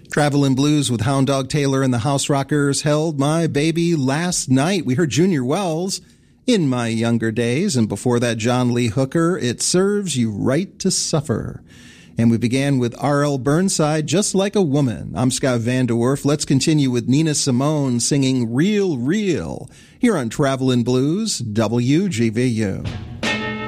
Travelin' Blues with Hound Dog Taylor and the House Rockers held my baby last night. We heard Junior Wells, In My Younger Days, and before that John Lee Hooker, It Serves You Right to Suffer. And we began with R.L. Burnside, Just Like a Woman. I'm Scott Van De Werf. Let's continue with Nina Simone singing Real Real here on Travelin' Blues, WGVU.